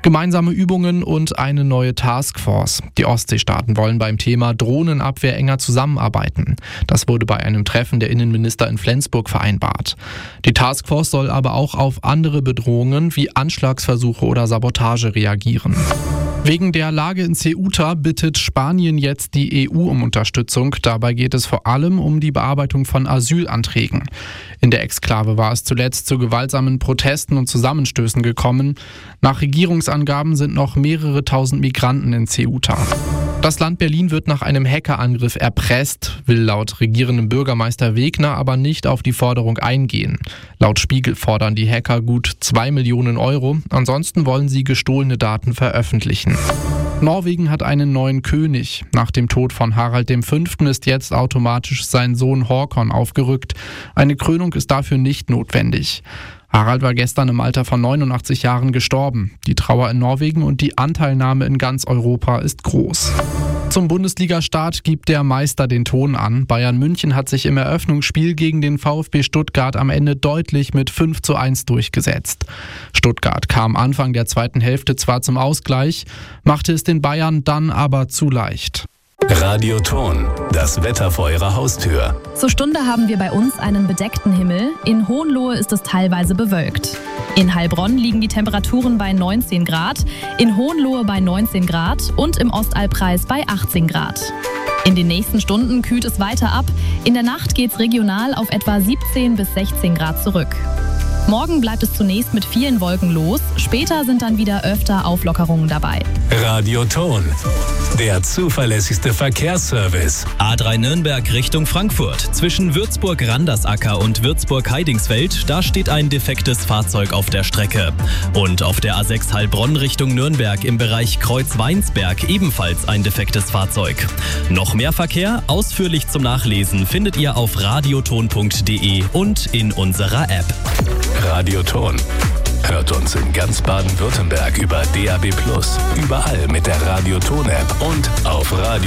Gemeinsame Übungen und eine neue Taskforce. Die Ostseestaaten wollen beim Thema Drohnenabwehr enger zusammenarbeiten. Das wurde bei einem Treffen der Innenminister in Flensburg vereinbart. Die Taskforce soll aber auch auf andere Bedrohungen wie Anschlagsversuche oder Sabotage reagieren. Wegen der Lage in Ceuta bittet Spanien jetzt die EU um Unterstützung. Dabei geht es vor allem um die Bearbeitung von Asylanträgen. In der Exklave war es zuletzt zu gewaltsamen Protesten und Zusammenstößen gekommen. Nach Regierungsangaben sind noch mehrere tausend Migranten in Ceuta. Das Land Berlin wird nach einem Hackerangriff erpresst, will laut regierendem Bürgermeister Wegner aber nicht auf die Forderung eingehen. Laut Spiegel fordern die Hacker gut 2 Millionen Euro, ansonsten wollen sie gestohlene Daten veröffentlichen. Norwegen hat einen neuen König. Nach dem Tod von Harald V. ist jetzt automatisch sein Sohn Håkon aufgerückt. Eine Krönung ist dafür nicht notwendig. Harald war gestern im Alter von 89 Jahren gestorben. Die Trauer in Norwegen und die Anteilnahme in ganz Europa ist groß. Zum Bundesliga-Start gibt der Meister den Ton an. Bayern München hat sich im Eröffnungsspiel gegen den VfB Stuttgart am Ende deutlich mit 5:1 durchgesetzt. Stuttgart kam Anfang der zweiten Hälfte zwar zum Ausgleich, machte es den Bayern dann aber zu leicht. Radioton, das Wetter vor Ihrer Haustür. Zur Stunde haben wir bei uns einen bedeckten Himmel. In Hohenlohe ist es teilweise bewölkt. In Heilbronn liegen die Temperaturen bei 19 Grad, in Hohenlohe bei 19 Grad und im Ostalbkreis bei 18 Grad. In den nächsten Stunden kühlt es weiter ab. In der Nacht geht es regional auf etwa 17 bis 16 Grad zurück. Morgen bleibt es zunächst mit vielen Wolken los. Später sind dann wieder öfter Auflockerungen dabei. Radioton, der zuverlässigste Verkehrsservice. A3 Nürnberg Richtung Frankfurt. Zwischen Würzburg-Randersacker und Würzburg-Heidingsfeld, da steht ein defektes Fahrzeug auf der Strecke. Und auf der A6 Heilbronn Richtung Nürnberg im Bereich Kreuz-Weinsberg ebenfalls ein defektes Fahrzeug. Noch mehr Verkehr, ausführlich zum Nachlesen, findet ihr auf radioton.de und in unserer App. Radioton. Hört uns in ganz Baden-Württemberg über DAB+, überall mit der Radioton-App und auf Radio